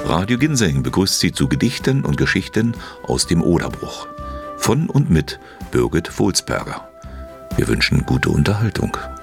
Radio Ginseng begrüßt Sie zu Gedichten und Geschichten aus dem Oderbruch. Von und mit Birgit Wohlsberger. Wir wünschen gute Unterhaltung.